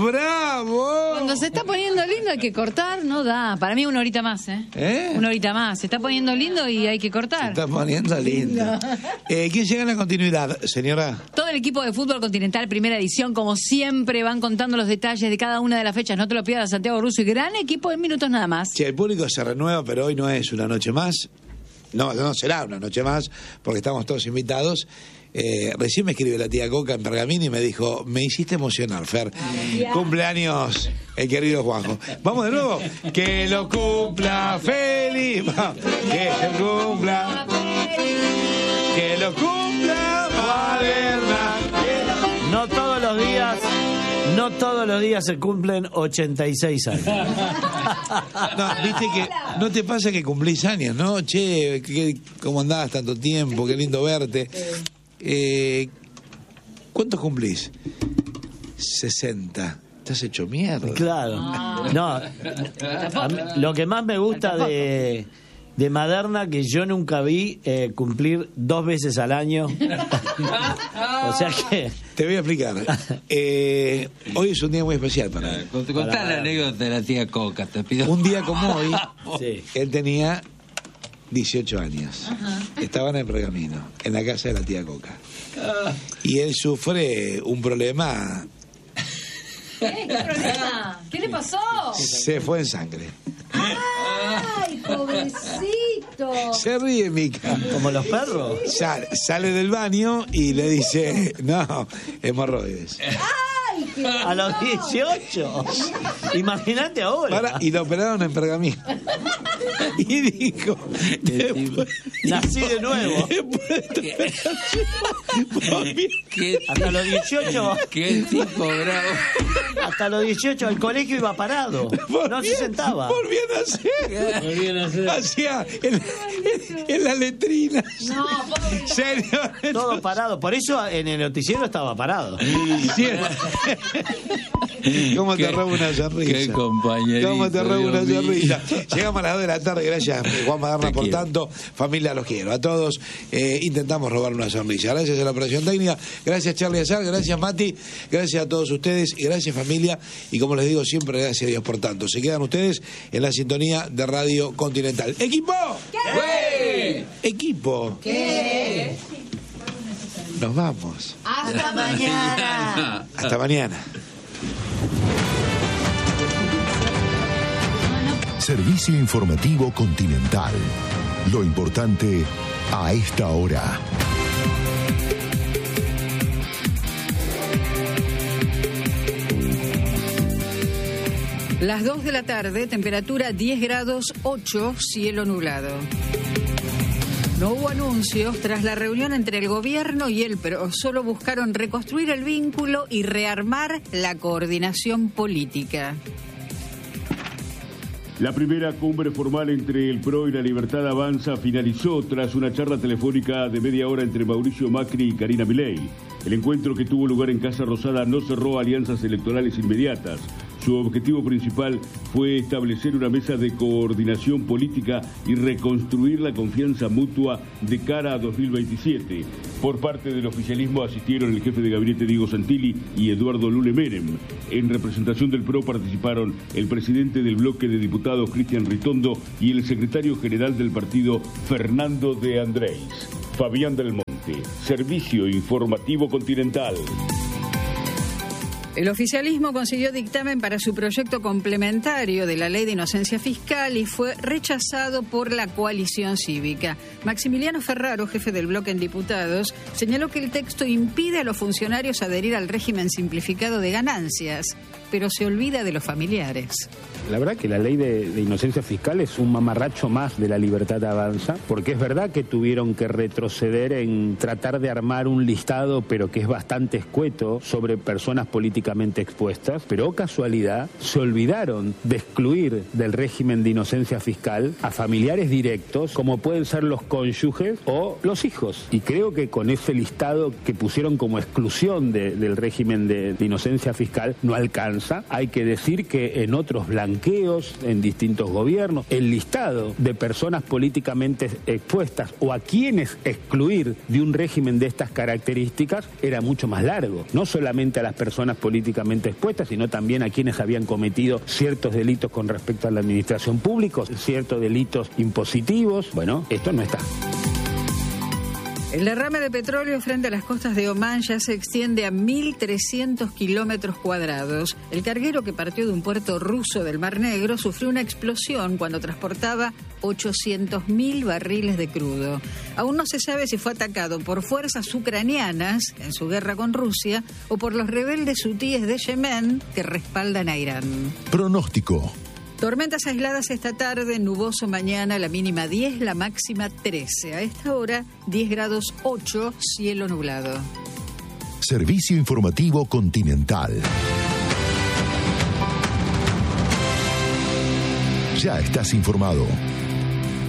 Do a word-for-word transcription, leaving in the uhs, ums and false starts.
¡Bravo! Cuando se está poniendo lindo hay que cortar, no da. Para mí una horita más, ¿eh? ¿Eh? Una horita más. Se está poniendo lindo y hay que cortar. Se está poniendo lindo. Eh, ¿Quién llega en la continuidad, señora? Todo el equipo de Fútbol Continental, primera edición, como siempre, van contando los detalles de cada una de las fechas. No te lo pierdas, Santiago Russo, y gran equipo en minutos nada más. Sí, el público se renueva, pero hoy no es una noche más. No, no será una noche más, porque estamos todos invitados. Eh, recién me escribe la tía Coca en Pergamino y me dijo, me hiciste emocionar, Fer. Ah, cumpleaños, el querido Juanjo. Vamos de nuevo. Que lo cumpla feliz. Que lo cumpla. Que lo cumpla Maderna. No todos los días, no todos los días se cumplen ochenta y seis años. No, viste que no te pasa que cumplís años, ¿no? Che, que, ¿cómo andás tanto tiempo? Qué lindo verte. Eh, ¿Cuántos cumplís? sesenta. ¿Estás hecho mierda? Claro. Ah. No, a mí, lo que más me gusta de, de Maderna, que yo nunca vi eh, cumplir dos veces al año. O sea que... Te voy a explicar. Eh, hoy es un día muy especial para él. Contá para... la anécdota de la tía Coca, te pido. Un día como hoy, sí. Él tenía dieciocho años. Ajá. Estaban en Pergamino, en la casa de la tía Coca. Ah. Y él sufre un problema. ¿Qué? ¿Qué problema? ¿Qué le pasó? Se fue en sangre. ¡Ay, pobrecito! Se ríe, Mica. Como los perros. Sale, sale del baño y le dice, no, hemorroides. ¡Ay, qué a los dieciocho. Imagínate ahora. Para, y lo operaron en Pergamino. Y dijo, después, nací de nuevo. ¿Qué, hasta los dieciocho. Qué tipo bravo. Hasta los dieciocho al colegio iba parado. Volvían, no se sentaba. Volvían a hacer. Volvían a hacer. Hacía en, en, en la letrina. No, serio. Todo parado. Por eso en el noticiero estaba parado. Sí. ¿Cómo te robo una sonrisa? Qué compañerito. ¿Cómo te robo una sonrisa? Llegamos a las dos de la tarde. Gracias, Juan Maderna, por tanto. Familia, los quiero. A todos eh, intentamos robar una sonrisa. Gracias a la operación técnica. Gracias, Charlie Azar. Gracias, Mati. Gracias a todos ustedes. Y gracias, familia. Y como les digo siempre, gracias a Dios por tanto. Se quedan ustedes en la sintonía de Radio Continental. ¡Equipo! ¿Qué? ¡Equipo! ¿Qué? Nos vamos. Hasta mañana. Hasta mañana. Servicio informativo Continental. Lo importante a esta hora. Las dos de la tarde, temperatura diez grados ocho, cielo nublado. No hubo anuncios tras la reunión entre el gobierno y el P R O. Solo buscaron reconstruir el vínculo y rearmar la coordinación política. La primera cumbre formal entre el P R O y la Libertad Avanza finalizó tras una charla telefónica de media hora entre Mauricio Macri y Karina Milei. El encuentro, que tuvo lugar en Casa Rosada, no cerró alianzas electorales inmediatas. Su objetivo principal fue establecer una mesa de coordinación política y reconstruir la confianza mutua de cara a dos mil veintisiete. Por parte del oficialismo asistieron el jefe de gabinete Diego Santilli y Eduardo Lule Menem. En representación del P R O participaron el presidente del bloque de diputados Cristian Ritondo y el secretario general del partido Fernando de Andrés. Fabián del Monte, Servicio Informativo Continental. El oficialismo consiguió dictamen para su proyecto complementario de la Ley de Inocencia Fiscal y fue rechazado por la coalición cívica. Maximiliano Ferraro, jefe del bloque en diputados, señaló que el texto impide a los funcionarios adherir al régimen simplificado de ganancias, pero se olvida de los familiares. La verdad que la ley de, de inocencia fiscal es un mamarracho más de la Libertad Avanza, porque es verdad que tuvieron que retroceder en tratar de armar un listado, pero que es bastante escueto, sobre personas políticamente expuestas, pero oh casualidad, se olvidaron de excluir del régimen de inocencia fiscal a familiares directos, como pueden ser los cónyuges o los hijos. Y creo que con ese listado que pusieron como exclusión de, del régimen de, de inocencia fiscal, no alcanza avanza. Hay que decir que en otros blanqueos, en distintos gobiernos, el listado de personas políticamente expuestas o a quienes excluir de un régimen de estas características era mucho más largo. No solamente a las personas políticamente expuestas, sino también a quienes habían cometido ciertos delitos con respecto a la administración pública, ciertos delitos impositivos. Bueno, esto no está. El derrame de petróleo frente a las costas de Omán ya se extiende a mil trescientos kilómetros cuadrados. El carguero que partió de un puerto ruso del Mar Negro sufrió una explosión cuando transportaba ochocientos mil barriles de crudo. Aún no se sabe si fue atacado por fuerzas ucranianas en su guerra con Rusia o por los rebeldes hutíes de Yemen que respaldan a Irán. Pronóstico. Tormentas aisladas esta tarde, nuboso mañana, la mínima diez, la máxima trece. A esta hora, diez grados ocho, cielo nublado. Servicio Informativo Continental. Ya estás informado.